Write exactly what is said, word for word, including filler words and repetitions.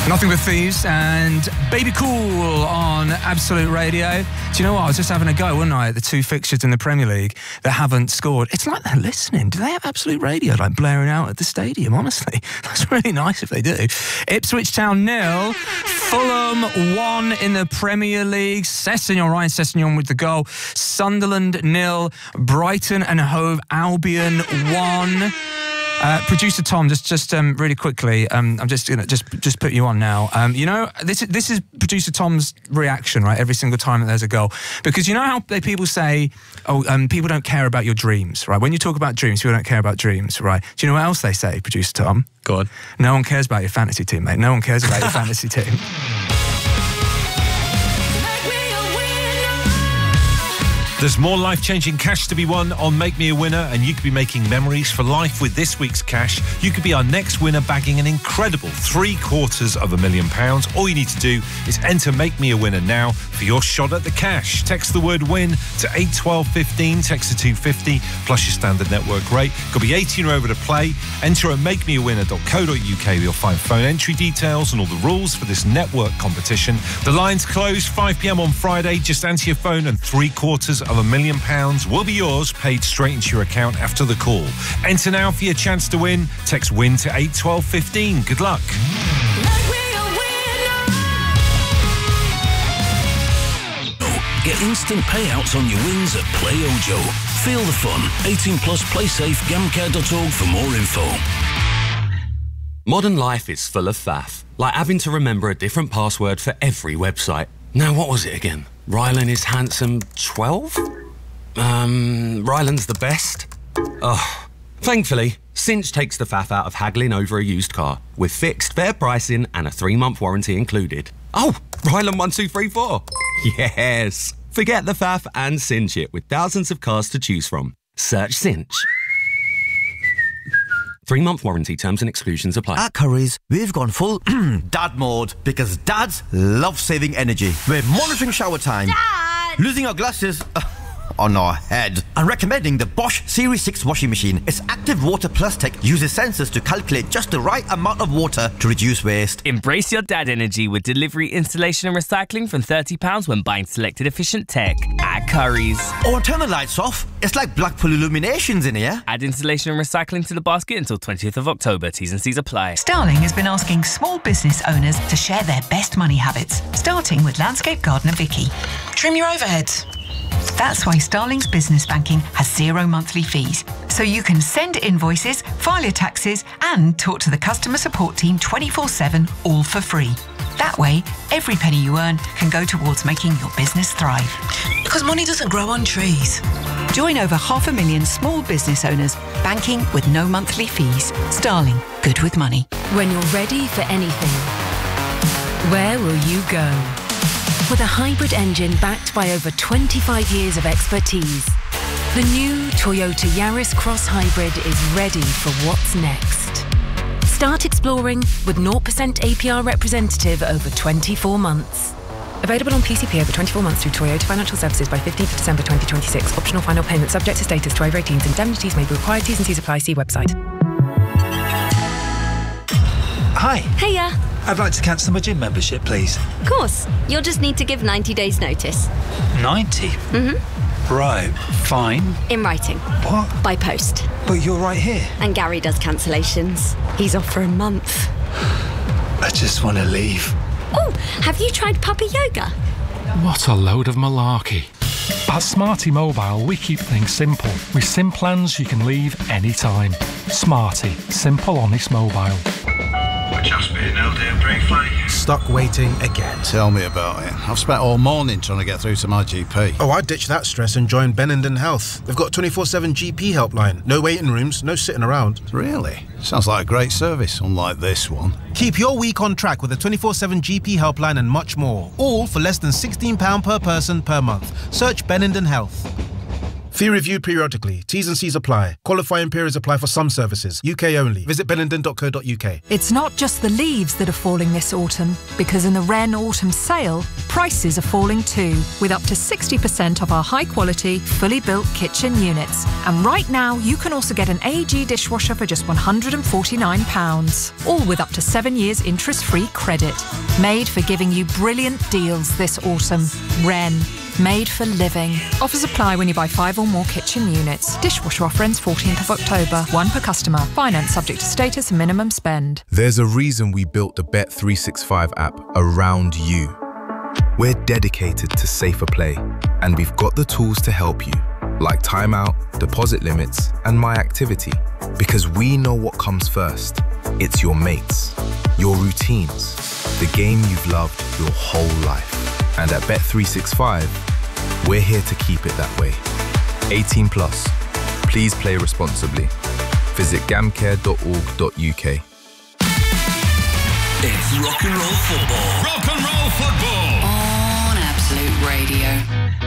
Nothing But Thieves and Baby Cool on Absolute Radio. Do you know what? I was just having a go, wasn't I, at the two fixtures in the Premier League that haven't scored. It's like they're listening. Do they have Absolute Radio, like, blaring out at the stadium, honestly? That's really nice if they do. Ipswich Town nil, Fulham one in the Premier League. Sessegnon, Ryan Sessegnon with the goal. Sunderland nil, Brighton and Hove Albion one. Uh, producer Tom, just just um, really quickly, um, I'm just gonna just just put you on now. Um, you know, this is this is producer Tom's reaction, right? Every single time that there's a goal, because you know how they, people say, "Oh, um, people don't care about your dreams," right? When you talk about dreams, people don't care about dreams, right? Do you know what else they say, producer Tom? Go on. No one cares about your fantasy team, mate. No one cares about your fantasy team. There's more life-changing cash to be won on Make Me a Winner, and you could be making memories for life with this week's cash. You could be our next winner, bagging an incredible three quarters of a million pounds. All you need to do is enter Make Me a Winner now for your shot at the cash. Text the word WIN to eight twelve fifteen, text to two fifty, plus your standard network rate. Got to be eighteen or over to play. Enter at make me a winner dot co dot U K. You'll find phone entry details and all the rules for this network competition. The lines close five p m on Friday. Just answer your phone and three quarters of a million pounds will be yours, paid straight into your account after the call. Enter now for your chance to win. Text WIN to eight twelve fifteen. Good luck. Get instant payouts on your wins at Play Ojo. Feel the fun. eighteen plus, play safe, gamcare dot org for more info. Modern life is full of faff, like having to remember a different password for every website. Now, what was it again? Rylan is handsome twelve? Um, Rylan's the best? Oh, thankfully, Cinch takes the faff out of haggling over a used car, with fixed fair pricing and a three-month warranty included. Oh, Rylan one two three four. Yes! Forget the faff and cinch it with thousands of cars to choose from. Search Cinch. Three-month warranty, terms and exclusions apply. At Currys, we've gone full dad mode because dads love saving energy. We're monitoring shower time, Dad! losing our glasses uh, on our head, and recommending the Bosch Series six washing machine. Its active water plus tech uses sensors to calculate just the right amount of water to reduce waste. Embrace your dad energy with delivery, installation and recycling from thirty pounds when buying selected efficient tech at Currys. Or turn the lights off. It's like Blackpool Illuminations in here. Add installation and recycling to the basket until twentieth of October. T's and C's apply. Starling has been asking small business owners to share their best money habits, starting with landscape gardener Vicky. Trim your overheads. That's why Starling's business banking has zero monthly fees. So you can send invoices, file your taxes, and talk to the customer support team twenty-four seven, all for free. That way, every penny you earn can go towards making your business thrive. Because money doesn't grow on trees. Join over half a million small business owners, banking with no monthly fees. Starling, good with money. When you're ready for anything, where will you go? With a hybrid engine backed by over twenty-five years of expertise, the new Toyota Yaris Cross Hybrid is ready for what's next. Start exploring with zero percent A P R representative over twenty-four months. Available on P C P over twenty-four months through Toyota Financial Services by fifteenth of December twenty twenty-six. Optional final payment subject to status to over eighteens. Indemnities may be required. T's and C's apply. See website. Hi. Hiya. I'd like to cancel my gym membership, please. Of course. You'll just need to give ninety days notice. ninety? Mm-hmm. Right, fine. In writing. What? By post. But you're right here. And Gary does cancellations. He's off for a month. I just want to leave. Oh, have you tried puppy yoga? What a load of malarkey. At Smarty Mobile, we keep things simple. With SIM plans you can leave anytime. Smarty, simple, honest mobile. Just being held here briefly. Stuck waiting again. Tell me about it. I've spent all morning trying to get through to my G P. Oh, I ditched that stress and joined Benenden Health. They've got a twenty-four seven G P helpline. No waiting rooms, no sitting around. Really? Sounds like a great service, unlike this one. Keep your week on track with a twenty-four seven G P helpline and much more. All for less than sixteen pounds per person per month. Search Benenden Health. Fee reviewed periodically. T's and C's apply. Qualifying periods apply for some services. U K only. Visit bennenden dot co dot U K. It's not just the leaves that are falling this autumn, because in the Wren Autumn Sale, prices are falling too, with up to sixty percent off our high-quality, fully built kitchen units. And right now, you can also get an A G dishwasher for just one hundred forty-nine pounds, all with up to seven years interest-free credit. Made for giving you brilliant deals this autumn. Wren. Made for living. Offers apply when you buy five or more kitchen units. Dishwasher offer ends fourteenth of October. One per customer. Finance subject to status and minimum spend. There's a reason we built the Bet three sixty-five app around you. We're dedicated to safer play, and we've got the tools to help you, like timeout, deposit limits, and My Activity, because we know what comes first. It's your mates, your routines, the game you've loved your whole life. And at Bet three sixty-five, we're here to keep it that way. eighteen plus. Please play responsibly. Visit gamcare dot org dot U K. It's rock and roll football. Rock and roll football on Absolute Radio.